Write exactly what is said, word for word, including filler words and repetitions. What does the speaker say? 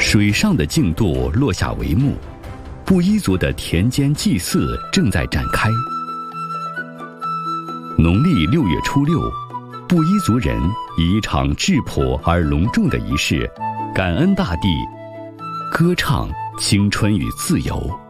水上的竞渡落下帷幕，布依族的田间祭祀正在展开。农历六月初六，布依族人以一场质朴而隆重的仪式，感恩大地，歌唱青春与自由。